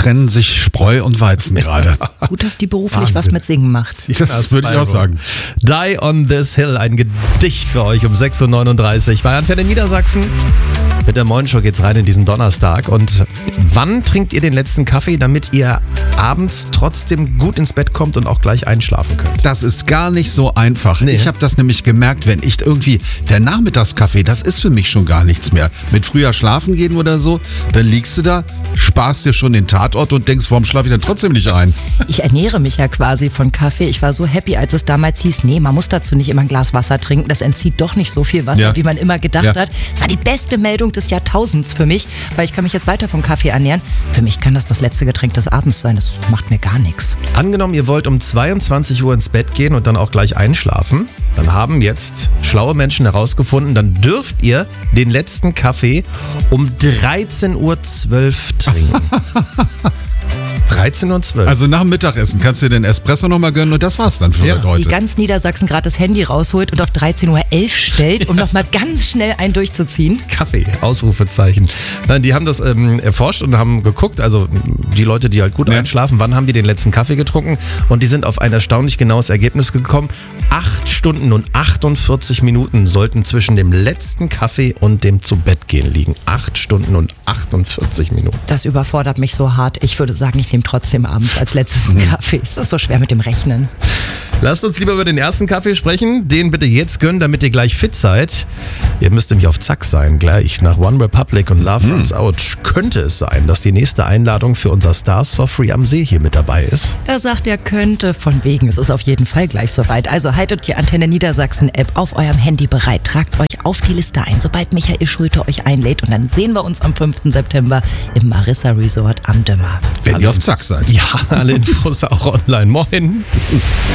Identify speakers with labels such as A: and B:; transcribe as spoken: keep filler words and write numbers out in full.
A: trennen sich Spreu und Weizen gerade.
B: Gut, dass die beruflich
C: Wahnsinn.
B: was mit Singen macht.
A: Das würde ich auch sagen.
C: Die on this Hill, ein Gedicht für euch um sechs Uhr neununddreißig bei Antenne Niedersachsen. Mit der Morgenshow geht's rein in diesen Donnerstag. Und wann trinkt ihr den letzten Kaffee, damit ihr abends trotzdem gut ins Bett kommt und auch gleich einschlafen könnt?
A: Das ist gar nicht so einfach.
C: Nee.
A: Ich habe das nämlich gemerkt, wenn ich irgendwie, der Nachmittagskaffee, das ist für mich schon gar nichts mehr. Mit früher schlafen gehen oder so, dann liegst du da, sparst dir schon den Tatort und denkst, warum schlafe ich denn trotzdem nicht ein?
B: Ich ernähre mich ja quasi von Kaffee. Ich war so happy, als es damals hieß, nee, man muss dazu nicht immer ein Glas Wasser trinken. Das entzieht doch nicht so viel Wasser,
A: Ja.
B: wie man immer gedacht
A: Ja.
B: hat. Es war die beste Meldung des Jahrtausends für mich, weil ich kann mich jetzt weiter vom Kaffee ernähren. Für mich kann das das letzte Getränk des Abends sein. Das macht mir gar nichts.
C: Angenommen, ihr wollt um zweiundzwanzig Uhr ins Bett gehen und dann auch gleich einschlafen, dann haben jetzt schlaue Menschen herausgefunden, dann dürft ihr den letzten Kaffee um dreizehn Uhr zwölf trinken. dreizehn Uhr zwölf.
A: Also nach dem Mittagessen kannst du dir den Espresso nochmal gönnen und das war's dann für
C: Ja.
A: heute.
B: Wie ganz Niedersachsen gerade das Handy rausholt und auf dreizehn Uhr elf stellt, um nochmal ganz schnell einen durchzuziehen.
C: Kaffee, Ausrufezeichen. Nein, die haben das ähm, erforscht und haben geguckt, also die Leute, die halt gut
A: Ja.
C: einschlafen, wann haben die den letzten Kaffee getrunken, und die sind auf ein erstaunlich genaues Ergebnis gekommen. Acht Stunden und achtundvierzig Minuten sollten zwischen dem letzten Kaffee und dem Zu-Bett-Gehen liegen. Acht Stunden und achtundvierzig Minuten.
B: Das überfordert mich so hart. Ich würde sagen, ich nehme trotzdem abends als letztes einen Kaffee. Es ist so schwer mit dem Rechnen.
C: Lasst uns lieber über den ersten Kaffee sprechen. Den bitte jetzt gönnen, damit ihr gleich fit seid. Ihr müsst nämlich auf Zack sein. Gleich nach One Republic und Love Runs Out könnte es sein, dass die nächste Einladung für unser Stars for Free am See hier mit dabei ist.
B: Da sagt er könnte, von wegen, es ist auf jeden Fall gleich soweit. Also haltet die Antenne Niedersachsen App auf eurem Handy bereit. Tragt euch auf die Liste ein, sobald Michael Schulte euch einlädt. Und dann sehen wir uns am fünften September im Marissa Resort am Dümmer.
A: Wenn ihr auf Zack seid.
C: Ja, alle Infos auch online. Moin.